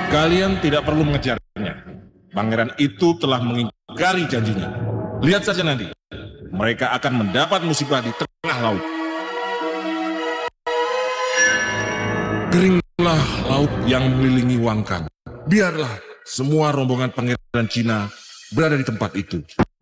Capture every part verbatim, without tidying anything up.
Kalian tidak perlu mengejarnya. Pangeran itu telah mengingkari janjinya. Lihat saja nanti, mereka akan mendapat musibah di tengah laut. Keringlah laut yang mengelilingi Wangkang. Biarlah semua rombongan Pangeran Cina berada di tempat itu.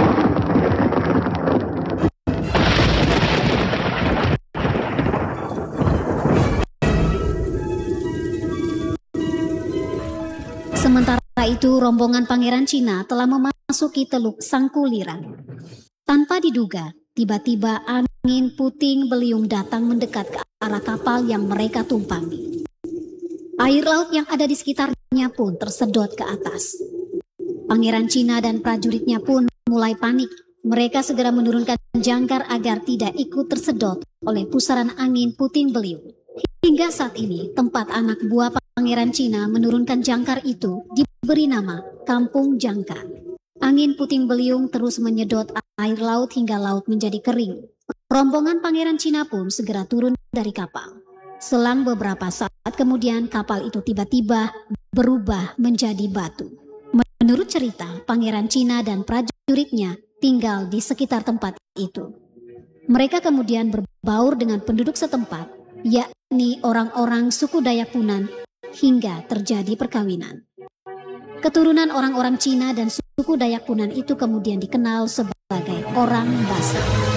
Sementara itu, rombongan Pangeran Cina telah memasuki Teluk Sangkuliran. Tanpa diduga, tiba-tiba angin puting beliung datang mendekat ke arah kapal yang mereka tumpangi. Air laut yang ada di sekitarnya pun tersedot ke atas. Pangeran Cina dan prajuritnya pun mulai panik. Mereka segera menurunkan jangkar agar tidak ikut tersedot oleh pusaran angin puting beliung. Hingga saat ini, tempat anak buah Pangeran Cina menurunkan jangkar itu diberi nama Kampung Jangkar. Angin puting beliung terus menyedot air laut hingga laut menjadi kering. Rombongan Pangeran Cina pun segera turun dari kapal. Selang beberapa saat kemudian, kapal itu tiba-tiba berubah menjadi batu. Menurut cerita, Pangeran Cina dan prajuritnya tinggal di sekitar tempat itu. Mereka kemudian berbaur dengan penduduk setempat, yakni orang-orang suku Dayak Punan, hingga terjadi perkawinan. Keturunan orang-orang Cina dan suku Dayak Punan itu kemudian dikenal sebagai orang Basa.